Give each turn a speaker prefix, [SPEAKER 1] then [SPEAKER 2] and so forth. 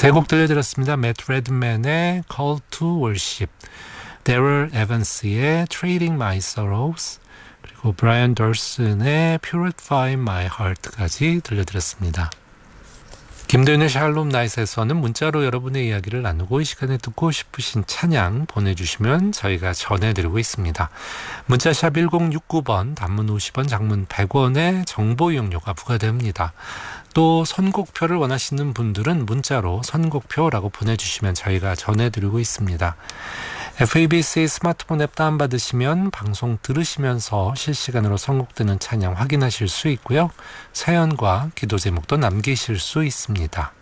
[SPEAKER 1] 세 곡 들려드렸습니다. 매트 레드맨의 Call to Worship, 데럴 에반스의 Trading My Sorrows, 그리고 브라이언 덜슨의 Purify My Heart까지 들려드렸습니다. 김도윤의 샬롬 나잇에서는 문자로 여러분의 이야기를 나누고 이 시간에 듣고 싶으신 찬양 보내주시면 저희가 전해드리고 있습니다. 문자샵 1069번, 단문 50원, 장문 100원의 정보 이용료가 부과됩니다. 또 선곡표를 원하시는 분들은 문자로 선곡표라고 보내주시면 저희가 전해드리고 있습니다. FABC 스마트폰 앱 다운받으시면 방송 들으시면서 실시간으로 선곡되는 찬양 확인하실 수 있고요. 사연과 기도 제목도 남기실 수 있습니다.